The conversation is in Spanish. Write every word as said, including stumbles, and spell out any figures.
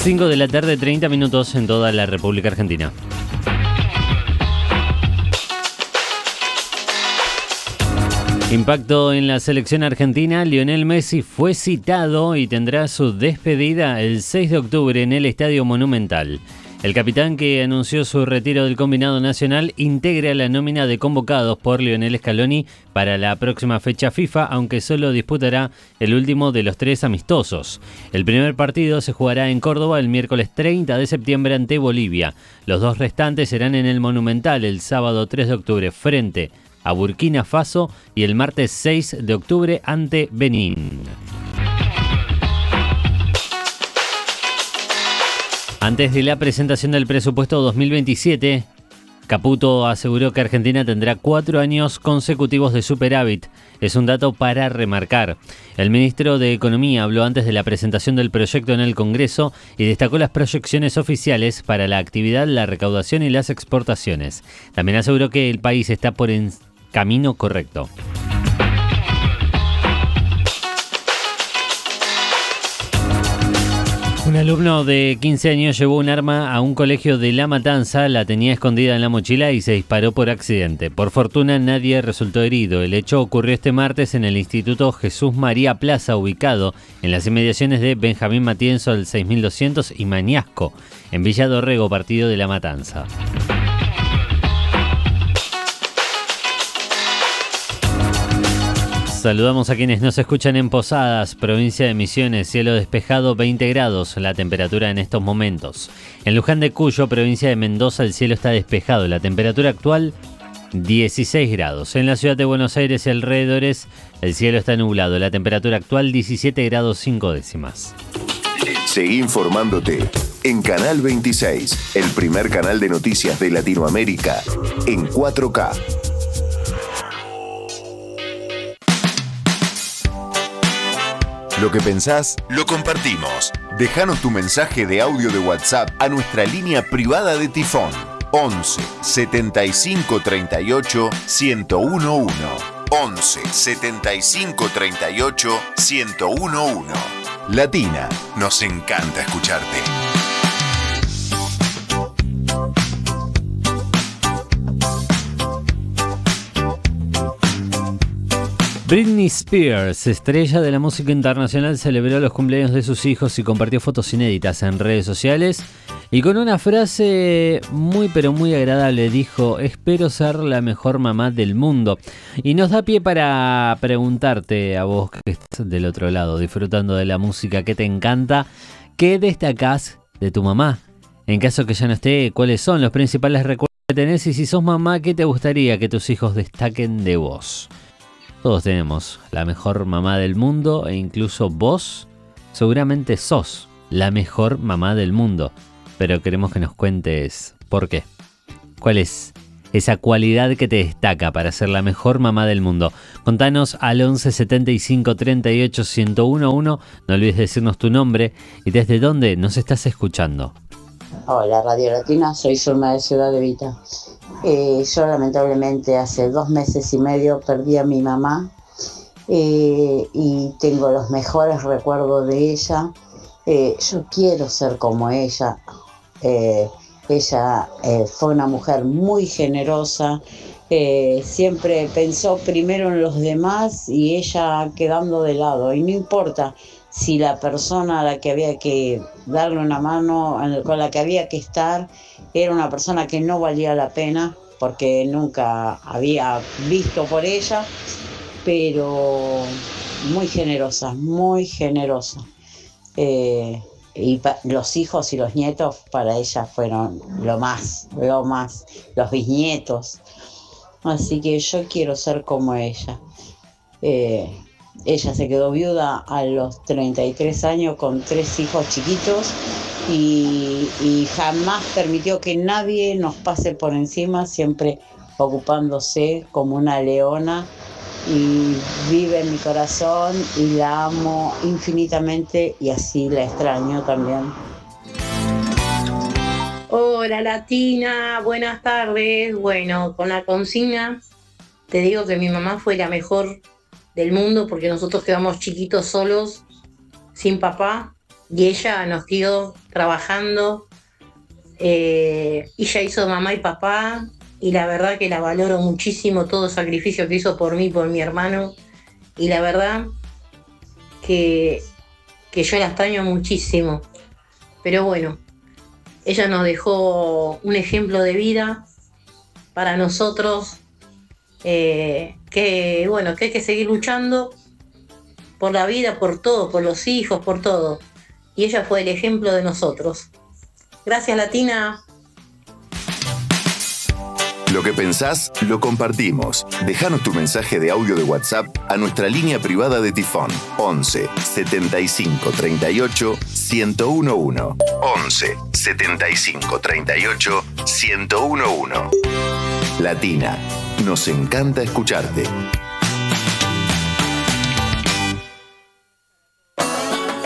cinco de la tarde, treinta minutos en toda la República Argentina. Impacto en la selección argentina. Lionel Messi fue citado y tendrá su despedida el seis de octubre en el Estadio Monumental. El capitán, que anunció su retiro del combinado nacional, integra la nómina de convocados por Lionel Scaloni para la próxima fecha FIFA, aunque solo disputará el último de los tres amistosos. El primer partido se jugará en Córdoba el miércoles treinta de septiembre ante Bolivia. Los dos restantes serán en el Monumental el sábado tres de octubre frente a Burkina Faso y el martes seis de octubre ante Benín. Antes de la presentación del presupuesto dos mil veintisiete, Caputo aseguró que Argentina tendrá cuatro años consecutivos de superávit. Es un dato para remarcar. El ministro de Economía habló antes de la presentación del proyecto en el Congreso y destacó las proyecciones oficiales para la actividad, la recaudación y las exportaciones. También aseguró que el país está por el camino correcto. Un alumno de quince años llevó un arma a un colegio de La Matanza, la tenía escondida en la mochila y se disparó por accidente. Por fortuna nadie resultó herido. El hecho ocurrió este martes en el Instituto Jesús María Plaza, ubicado en las inmediaciones de Benjamín Matienzo al seis mil doscientos y Mañasco, en Villa Dorrego, partido de La Matanza. Saludamos a quienes nos escuchan en Posadas, provincia de Misiones, cielo despejado, veinte grados, la temperatura en estos momentos. En Luján de Cuyo, provincia de Mendoza, el cielo está despejado, la temperatura actual dieciséis grados. En la ciudad de Buenos Aires y alrededores, el cielo está nublado, la temperatura actual diecisiete grados cinco décimas. Seguí informándote en Canal veintiséis, el primer canal de noticias de Latinoamérica, en cuatro K. Lo que pensás, lo compartimos. Déjanos tu mensaje de audio de WhatsApp a nuestra línea privada de Tifón. once setenta y cinco treinta y ocho ciento uno. once setenta y cinco treinta y ocho ciento uno. Latina, nos encanta escucharte. Britney Spears, estrella de la música internacional, celebró los cumpleaños de sus hijos y compartió fotos inéditas en redes sociales. Y con una frase muy pero muy agradable dijo: espero ser la mejor mamá del mundo. Y nos da pie para preguntarte a vos que estás del otro lado, disfrutando de la música que te encanta, ¿qué destacás de tu mamá? En caso que ya no esté, ¿cuáles son los principales recuerdos que tenés? Y si sos mamá, ¿qué te gustaría que tus hijos destaquen de vos? Todos tenemos la mejor mamá del mundo e incluso vos seguramente sos la mejor mamá del mundo. Pero queremos que nos cuentes por qué. ¿Cuál es esa cualidad que te destaca para ser la mejor mamá del mundo? Contanos al once setenta y cinco treinta y ocho ciento uno. No olvides decirnos tu nombre y desde dónde nos estás escuchando. Hola Radio Latina, soy Zulma de Ciudad de Vita. Eh, yo lamentablemente hace dos meses y medio perdí a mi mamá eh, y tengo los mejores recuerdos de ella. Eh, yo quiero ser como ella. Eh, ella eh, fue una mujer muy generosa, eh, siempre pensó primero en los demás y ella quedando de lado. Y no importa si la persona a la que había que darle una mano, con la que había que estar, era una persona que no valía la pena, porque nunca había visto por ella, pero muy generosa, muy generosa. Eh, y pa- los hijos y los nietos para ella fueron lo más, lo más, los bisnietos. Así que yo quiero ser como ella. Eh, ella se quedó viuda a los treinta y tres años con tres hijos chiquitos y, y jamás permitió que nadie nos pase por encima, siempre ocupándose como una leona, y vive en mi corazón y la amo infinitamente y así la extraño también. Hola Latina, buenas tardes. Bueno, con la consigna te digo que mi mamá fue la mejor del mundo porque nosotros quedamos chiquitos solos, sin papá, y ella nos dio trabajando, eh, ella hizo mamá y papá, y la verdad que la valoro muchísimo, todo el sacrificio que hizo por mí, por mi hermano, y la verdad que, que yo la extraño muchísimo. Pero bueno, ella nos dejó un ejemplo de vida para nosotros, eh, que bueno, que hay que seguir luchando por la vida, por todo, por los hijos, por todo. Y ella fue el ejemplo de nosotros. Gracias, Latina. Lo que pensás, lo compartimos. Déjanos tu mensaje de audio de WhatsApp a nuestra línea privada de Tifón. once setenta y cinco treinta y ocho ciento uno. once setenta y cinco treinta y ocho ciento uno. Latina, nos encanta escucharte.